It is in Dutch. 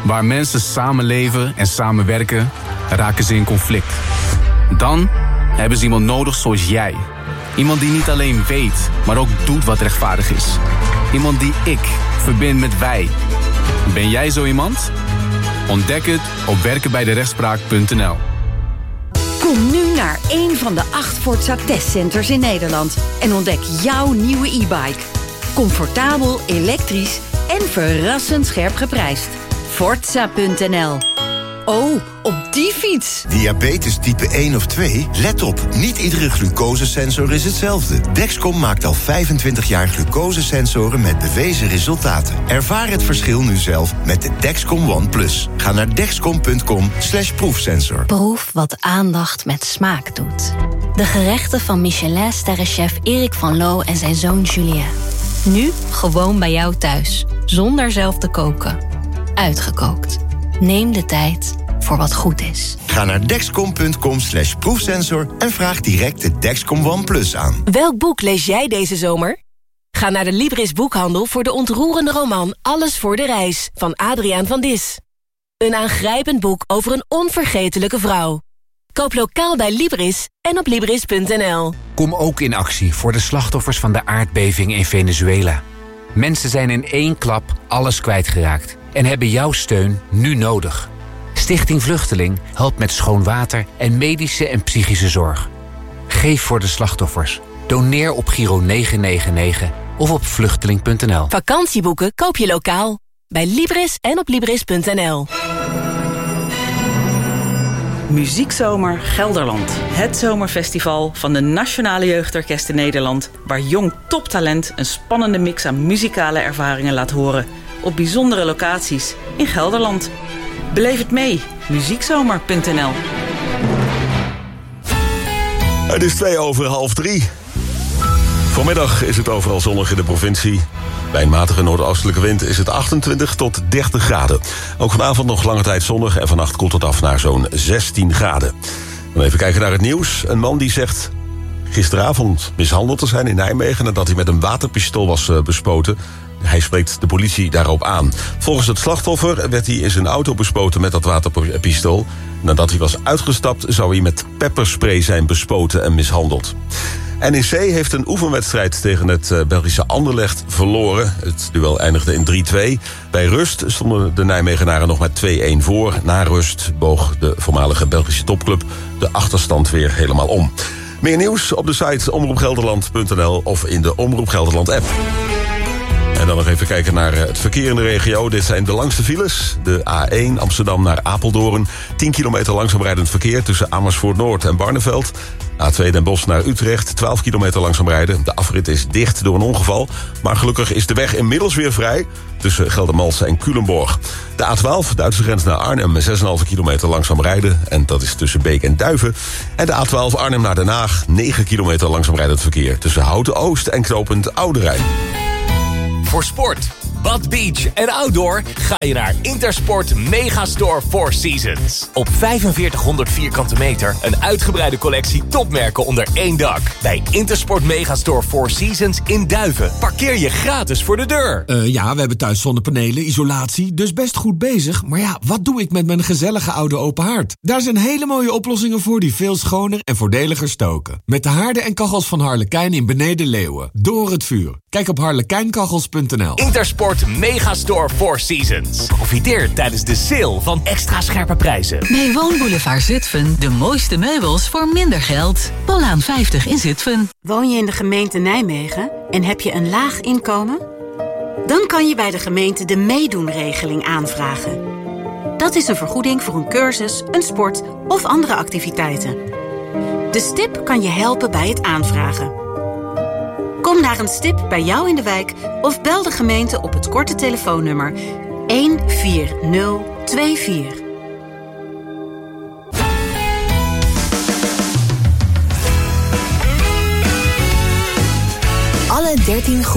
Waar mensen samenleven en samenwerken, raken ze in conflict. Dan hebben ze iemand nodig zoals jij. Iemand die niet alleen weet, maar ook doet wat rechtvaardig is. Iemand die ik verbind met wij. Ben jij zo iemand? Ontdek het op werkenbijderechtspraak.nl. Kom nu naar een van de 8 Forza testcenters in Nederland en ontdek jouw nieuwe e-bike. Comfortabel, elektrisch en verrassend scherp geprijsd. Forza.nl. Oh, op die fiets. Diabetes type 1 of 2? Let op, niet iedere glucosesensor is hetzelfde. Dexcom maakt al 25 jaar glucosesensoren met bewezen resultaten. Ervaar het verschil nu zelf met de Dexcom One Plus. Ga naar dexcom.com/proefsensor. Proef wat aandacht met smaak doet. De gerechten van Michelin-sterrenchef Erik van Loo en zijn zoon Julien. Nu gewoon bij jou thuis, zonder zelf te koken. Uitgekookt. Neem de tijd voor wat goed is. Ga naar dexcom.com/proefsensor en vraag direct de Dexcom One Plus aan. Welk boek lees jij deze zomer? Ga naar de Libris Boekhandel voor de ontroerende roman Alles voor de reis van Adriaan van Dis. Een aangrijpend boek over een onvergetelijke vrouw. Koop lokaal bij Libris en op Libris.nl. Kom ook in actie voor de slachtoffers van de aardbeving in Venezuela. Mensen zijn in één klap alles kwijtgeraakt en hebben jouw steun nu nodig. Stichting Vluchteling helpt met schoon water en medische en psychische zorg. Geef voor de slachtoffers. Doneer op Giro 999 of op vluchteling.nl. Vakantieboeken koop je lokaal. Bij Libris en op Libris.nl. Muziekzomer Gelderland. Het zomerfestival van de Nationale Jeugdorkesten Nederland, waar jong toptalent een spannende mix aan muzikale ervaringen laat horen. Op bijzondere locaties in Gelderland. Beleef het mee. Muziekzomer.nl. Het is 2:02. Vanmiddag is het overal zonnig in de provincie. Bij een matige noordoostelijke wind is het 28 tot 30 graden. Ook vanavond nog lange tijd zonnig en vannacht koelt het af naar zo'n 16 graden. Dan even kijken naar het nieuws. Een man die zegt gisteravond mishandeld te zijn in Nijmegen nadat hij met een waterpistool was bespoten. Hij spreekt de politie daarop aan. Volgens het slachtoffer werd hij in zijn auto bespoten met dat waterpistool. Nadat hij was uitgestapt zou hij met pepperspray zijn bespoten en mishandeld. NEC heeft een oefenwedstrijd tegen het Belgische Anderlecht verloren. Het duel eindigde in 3-2. Bij rust stonden de Nijmegenaren nog met 2-1 voor. Na rust boog de voormalige Belgische topclub de achterstand weer helemaal om. Meer nieuws op de site omroepgelderland.nl of in de Omroep Gelderland app. En dan nog even kijken naar het verkeer in de regio. Dit zijn de langste files. De A1 Amsterdam naar Apeldoorn. 10 kilometer langzaam rijdend verkeer tussen Amersfoort Noord en Barneveld. A2 Den Bosch naar Utrecht. 12 kilometer langzaam rijden. De afrit is dicht door een ongeval. Maar gelukkig is de weg inmiddels weer vrij tussen Geldermalsen en Culemborg. De A12, Duitse grens naar Arnhem, 6,5 kilometer langzaam rijden. En dat is tussen Beek en Duiven. En de A12 Arnhem naar Den Haag. 9 kilometer langzaam rijdend verkeer tussen Houten Oost en knooppunt Oude Rijn. Voor sport, bad, beach en outdoor ga je naar Intersport Megastore Four Seasons. Op 4500 vierkante meter een uitgebreide collectie topmerken onder één dak. Bij Intersport Megastore Four Seasons in Duiven parkeer je gratis voor de deur. Ja, we hebben thuis zonnepanelen, isolatie, dus best goed bezig. Maar ja, wat doe ik met mijn gezellige oude open haard? Daar zijn hele mooie oplossingen voor die veel schoner en voordeliger stoken. Met de haarden en kachels van Harlekijn in Beneden Leeuwen. Door het vuur. Kijk op harlekijnkachels.nl. Intersport Megastore Four Seasons. Profiteer tijdens de sale van extra scherpe prijzen. Bij Woonboulevard Zutphen de mooiste meubels voor minder geld. Polaan 50 in Zutphen. Woon je in de gemeente Nijmegen en heb je een laag inkomen? Dan kan je bij de gemeente de meedoenregeling aanvragen. Dat is een vergoeding voor een cursus, een sport of andere activiteiten. De STIP kan je helpen bij het aanvragen. Kom naar een STIP bij jou in de wijk of bel de gemeente op het korte telefoonnummer 14024. Alle 13